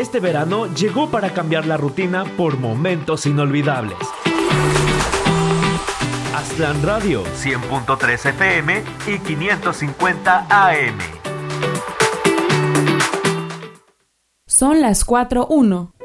Este verano llegó para cambiar la rutina por momentos inolvidables. Aztlán Radio, 100.3 FM y 550 AM. Son las 4:01.